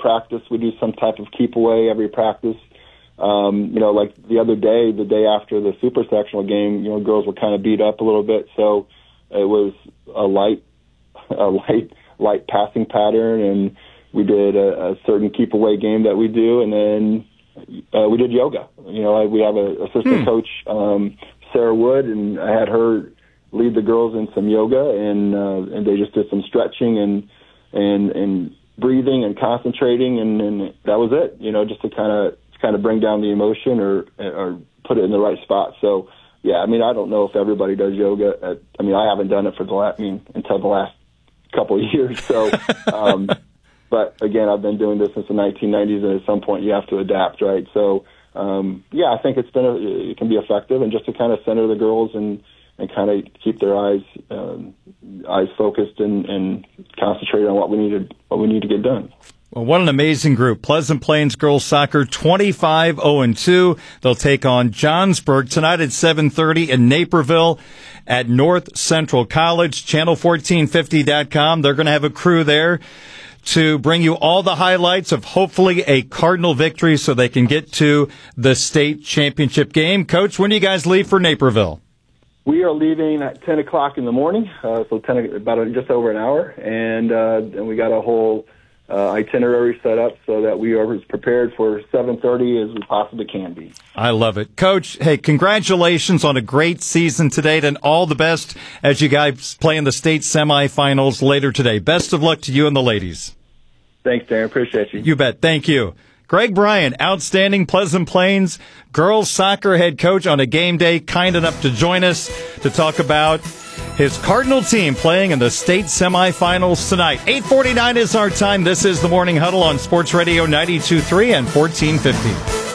practice, we do some type of keep away every practice. Like the other day, the day after the super sectional game, girls were kind of beat up a little bit, so it was a light passing pattern, and we did a certain keep away game that we do, and then we did yoga. We have a assistant coach, Sarah Wood, and I had her lead the girls in some yoga, and they just did some stretching and breathing and concentrating, and that was it. Just to kind of bring down the emotion or put it in the right spot. So yeah, I don't know if everybody does yoga. I haven't done it until the last couple of years. So, but again, I've been doing this since the 1990s, and at some point you have to adapt, right? So, I think it can be effective, and just to kind of center the girls and kind of keep their eyes focused and concentrate on what we need to get done. Well, what an amazing group. Pleasant Plains girls soccer 25-0-2. They'll take on Johnsburg tonight at 7:30 in Naperville at North Central College. Channel1450.com. They're going to have a crew there to bring you all the highlights of hopefully a Cardinal victory so they can get to the state championship game. Coach, when do you guys leave for Naperville? We are leaving at 10 o'clock in the morning, so about just over an hour, and we got a whole itinerary set up so that we are as prepared for 7:30 as we possibly can be. I love it. Coach, hey, congratulations on a great season to date, and all the best as you guys play in the state semifinals later today. Best of luck to you and the ladies. Thanks, Darren. Appreciate you. You bet. Thank you. Greg Bryan, outstanding Pleasant Plains girls soccer head coach on a game day, kind enough to join us to talk about his Cardinal team playing in the state semifinals tonight. 8:49 is our time. This is the Morning Huddle on Sports Radio 92.3 and 1450.